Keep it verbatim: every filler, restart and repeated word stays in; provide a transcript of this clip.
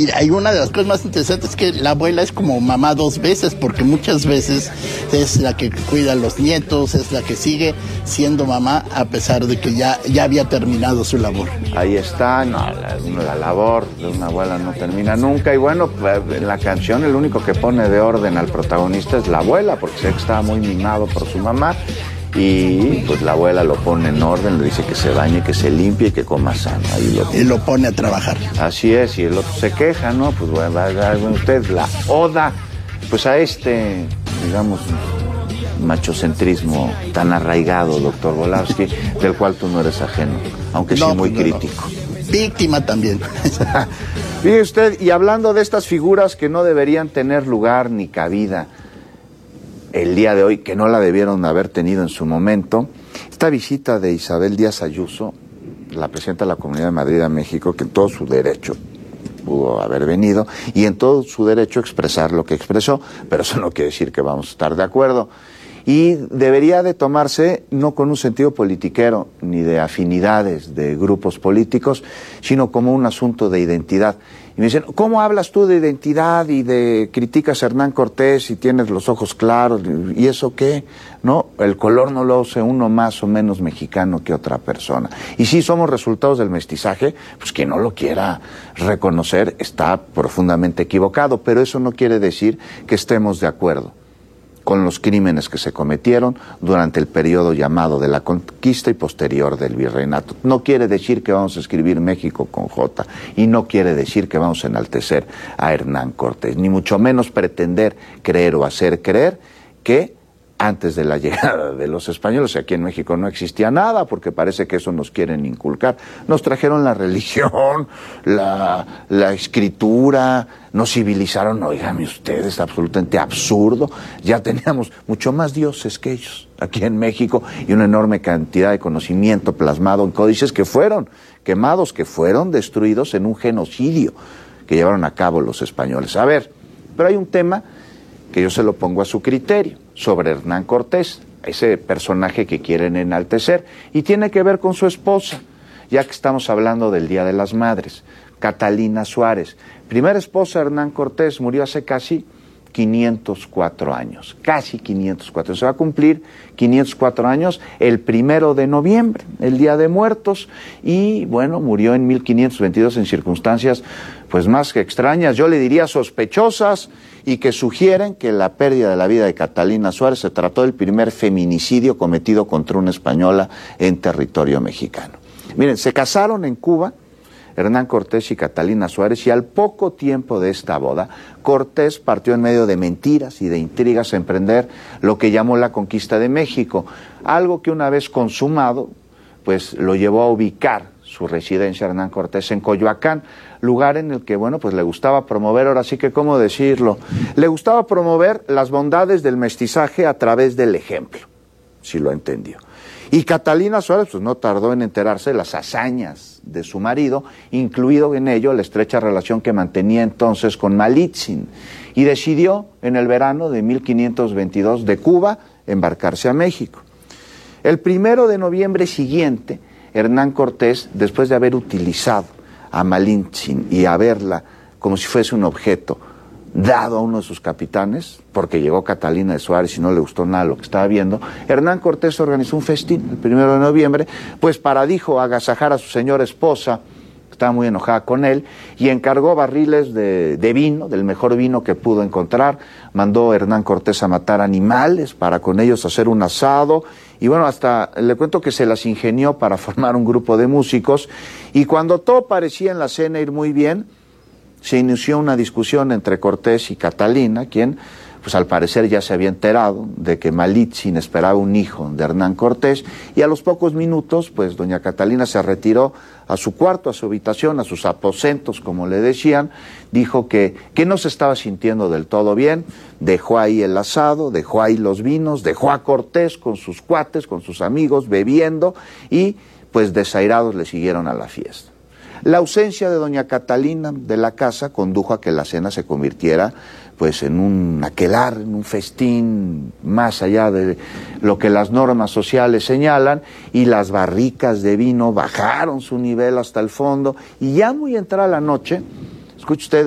Mira, hay una de las cosas más interesantes es que la abuela es como mamá dos veces, porque muchas veces es la que cuida a los nietos, es la que sigue siendo mamá a pesar de que ya, ya había terminado su labor. Ahí está, no, la, la labor de una abuela no termina nunca. Y bueno, en la canción el único que pone de orden al protagonista es la abuela, porque sé que estaba muy mimado por su mamá. Y pues la abuela lo pone en orden, le dice que se bañe, que se limpie y que coma sano. Ahí lo... Y lo pone a trabajar. Así es, y el otro se queja, ¿no? Pues bueno, haga usted la oda, pues a este, digamos, machocentrismo tan arraigado, doctor Volavsky, del cual tú no eres ajeno, aunque no, sí muy no, crítico. No. Víctima también. Fíjese usted, y hablando de estas figuras que no deberían tener lugar ni cabida el día de hoy, que no la debieron haber tenido en su momento, esta visita de Isabel Díaz Ayuso, la presidenta de la Comunidad de Madrid a México, que en todo su derecho pudo haber venido, y en todo su derecho expresar lo que expresó, pero eso no quiere decir que vamos a estar de acuerdo. Y debería de tomarse no con un sentido politiquero, ni de afinidades de grupos políticos, sino como un asunto de identidad. Y me dicen, ¿cómo hablas tú de identidad y de criticas a Hernán Cortés y tienes los ojos claros? ¿Y eso qué? No, el color no lo hace uno más o menos mexicano que otra persona. Y si somos resultados del mestizaje, pues quien no lo quiera reconocer está profundamente equivocado, pero eso no quiere decir que estemos de acuerdo con los crímenes que se cometieron durante el periodo llamado de la conquista y posterior del virreinato. No quiere decir que vamos a escribir México con J, y no quiere decir que vamos a enaltecer a Hernán Cortés, ni mucho menos pretender creer o hacer creer que antes de la llegada de los españoles aquí en México no existía nada, porque parece que eso nos quieren inculcar. Nos trajeron la religión, la, la escritura, nos civilizaron. Óigame ustedes, es absolutamente absurdo. Ya teníamos mucho más dioses que ellos aquí en México y una enorme cantidad de conocimiento plasmado en códices que fueron quemados, que fueron destruidos en un genocidio que llevaron a cabo los españoles. A ver, pero hay un tema que yo se lo pongo a su criterio, sobre Hernán Cortés, ese personaje que quieren enaltecer, y tiene que ver con su esposa, ya que estamos hablando del Día de las Madres, Catalina Suárez. Primera esposa de Hernán Cortés, murió hace casi quinientos cuatro años, casi quinientos cuatro. Se va a cumplir quinientos cuatro años el primero de noviembre, el Día de Muertos, y bueno, murió en mil quinientos veintidós en circunstancias pues más que extrañas, yo le diría sospechosas, y que sugieren que la pérdida de la vida de Catalina Suárez se trató del primer feminicidio cometido contra una española en territorio mexicano. Miren, se casaron en Cuba Hernán Cortés y Catalina Suárez, y al poco tiempo de esta boda, Cortés partió en medio de mentiras y de intrigas a emprender lo que llamó la conquista de México, algo que una vez consumado, pues lo llevó a ubicar su residencia Hernán Cortés en Coyoacán, lugar en el que, bueno, pues le gustaba promover, ahora sí que, ¿cómo decirlo? Le gustaba promover las bondades del mestizaje a través del ejemplo, si lo entendió. Y Catalina Suárez, pues no tardó en enterarse de las hazañas de su marido, incluido en ello la estrecha relación que mantenía entonces con Malitzin, y decidió en el verano de mil quinientos veintidós de Cuba embarcarse a México. El primero de noviembre siguiente, Hernán Cortés, después de haber utilizado a Malintzin y haberla como si fuese un objeto dado a uno de sus capitanes, porque llegó Catalina de Suárez y no le gustó nada lo que estaba viendo, Hernán Cortés organizó un festín el primero de noviembre, pues para, dijo, agasajar a su señora esposa, que estaba muy enojada con él, y encargó barriles de, de vino, del mejor vino que pudo encontrar. Mandó Hernán Cortés a matar animales para con ellos hacer un asado, y bueno, hasta le cuento que se las ingenió para formar un grupo de músicos, y cuando todo parecía en la cena ir muy bien, se inició una discusión entre Cortés y Catalina, quien, pues al parecer ya se había enterado de que Malitzin esperaba un hijo de Hernán Cortés, y a los pocos minutos, pues doña Catalina se retiró a su cuarto, a su habitación, a sus aposentos, como le decían, dijo que, que no se estaba sintiendo del todo bien, dejó ahí el asado, dejó ahí los vinos, dejó a Cortés con sus cuates, con sus amigos, bebiendo, y pues desairados le siguieron a la fiesta. La ausencia de doña Catalina de la casa condujo a que la cena se convirtiera pues en un aquelarre, en un festín más allá de lo que las normas sociales señalan, y las barricas de vino bajaron su nivel hasta el fondo, y ya muy entrada la noche, escuche usted,